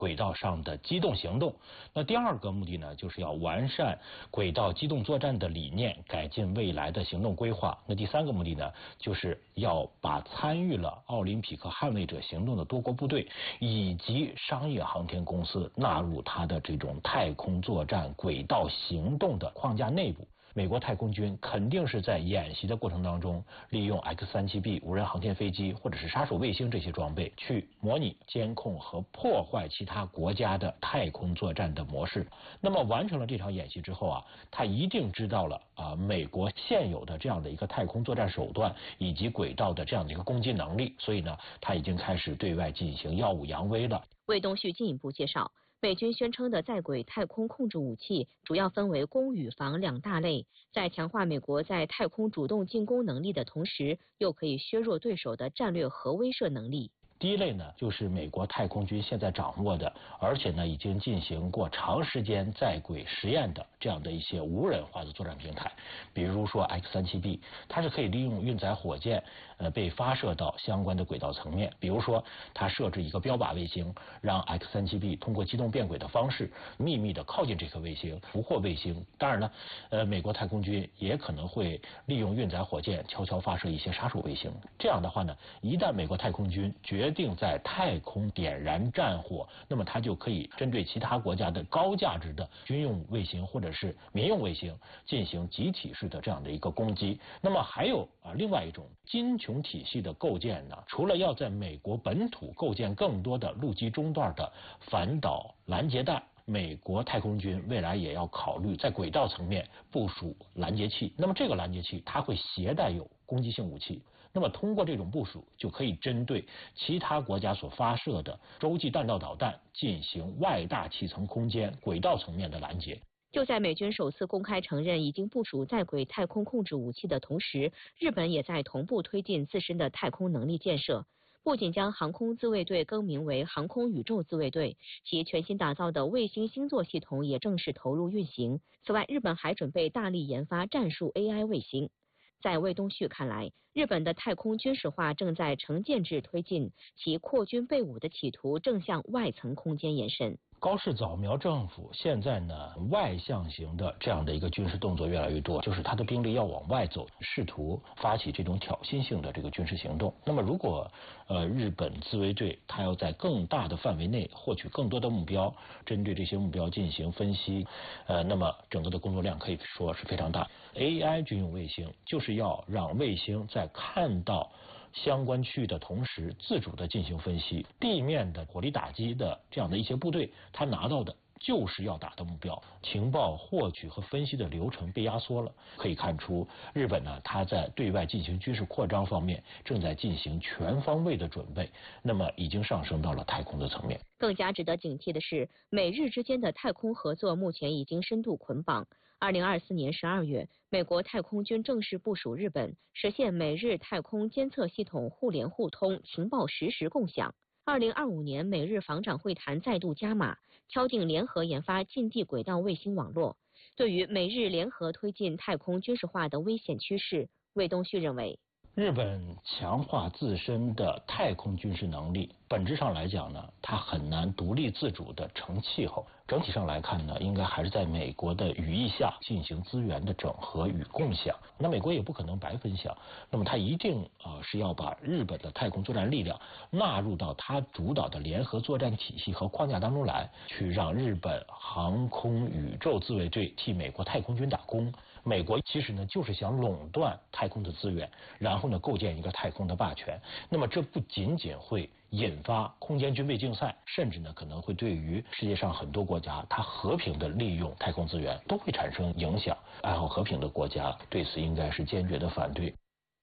轨道上的机动行动。那第二个目的呢，就是要完善轨道机动作战的理念，改进未来的行动规划。那第三个目的呢，就是要把参与了奥林匹克捍卫者行动的多国部队以及商业航天公司纳入它的这种太空作战轨道行动的框架内部。美国太空军肯定是在演习的过程当中，利用 X-37B 无人航天飞机或者是杀手卫星这些装备，去模拟、监控和破坏其他国家的太空作战的模式。那么完成了这场演习之后啊，他一定知道了美国现有的这样的一个太空作战手段以及轨道的这样的一个攻击能力，所以呢，他已经开始对外进行耀武扬威了。 魏东旭进一步介绍，美军宣称的在轨太空控制武器主要分为攻与防两大类，在强化美国在太空主动进攻能力的同时，又可以削弱对手的战略核威慑能力。 第一类呢，就是美国太空军现在掌握的，而且呢已经进行过长时间在轨实验的这样的一些无人化的作战平台，比如说 X-37B， 它是可以利用运载火箭被发射到相关的轨道层面，比如说它设置一个标靶卫星，让 X-37B 通过机动变轨的方式秘密的靠近这颗卫星，俘获卫星。当然呢，美国太空军也可能会利用运载火箭悄悄发射一些杀手卫星。这样的话呢，一旦美国太空军决定在太空点燃战火，那么它就可以针对其他国家的高价值的军用卫星或者是民用卫星进行集体式的这样的一个攻击。那么还有另外一种金琼体系的构建呢，除了要在美国本土构建更多的陆基中段的反导拦截弹，美国太空军未来也要考虑在轨道层面部署拦截器。那么这个拦截器它会携带有攻击性武器，那么通过这种部署就可以针对其他国家所发射的洲际弹道导弹进行外大气层空间轨道层面的拦截。 就在美军首次公开承认已经部署在轨太空控制武器的同时，日本也在同步推进自身的太空能力建设。不仅将航空自卫队更名为航空宇宙自卫队，其全新打造的卫星星座系统也正式投入运行。此外，日本还准备大力研发战术 AI 卫星。在魏东旭看来，日本的太空军事化正在成建制推进，其扩军备武的企图正向外层空间延伸。 高市早苗政府现在呢，外向型的这样的一个军事动作越来越多，就是他的兵力要往外走，试图发起这种挑衅性的这个军事行动。那么如果日本自卫队他要在更大的范围内获取更多的目标，针对这些目标进行分析，那么整个的工作量可以说是非常大。AI 军用卫星就是要让卫星在看到相关区域的同时自主的进行分析，地面的火力打击的这样的一些部队，他拿到的就是要打的目标，情报获取和分析的流程被压缩了。可以看出，日本呢，它在对外进行军事扩张方面正在进行全方位的准备，那么已经上升到了太空的层面。 更加值得警惕的是，美日之间的太空合作目前已经深度捆绑。2024年12月，美国太空军正式部署日本，实现美日太空监测系统互联互通，情报实时共享。2025年，美日防长会谈再度加码，敲定联合研发近地轨道卫星网络。对于美日联合推进太空军事化的危险趋势，魏东旭认为， 日本强化自身的太空军事能力，本质上来讲呢，它很难独立自主的成气候。整体上来看呢，应该还是在美国的羽翼下进行资源的整合与共享。那美国也不可能白分享，那么它一定是要把日本的太空作战力量纳入到它主导的联合作战体系和框架当中来，去让日本航空宇宙自卫队替美国太空军打工。美国其实呢就是想垄断太空的资源，然后呢构建一个太空的霸权。那么这不仅仅会引发空间军备竞赛，甚至呢可能会对于世界上很多国家它和平的利用太空资源都会产生影响。爱好和平的国家对此应该是坚决的反对。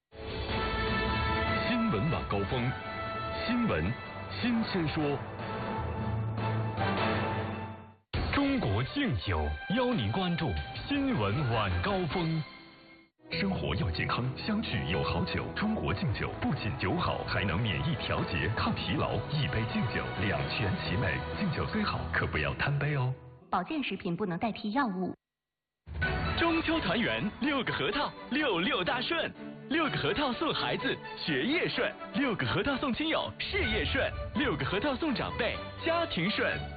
新闻晚高峰，新闻新鲜说。中国敬酒邀您关注新闻晚高峰。生活要健康，相聚有好酒。中国敬酒不仅酒好，还能免疫调节、抗疲劳。一杯敬酒，两全其美。敬酒虽好，可不要贪杯哦。 保健食品不能代替药物。 中秋团圆，6个核桃，66大顺。 6个核桃送孩子，学业顺；6个核桃送亲友，事业顺；6个核桃送长辈，家庭顺。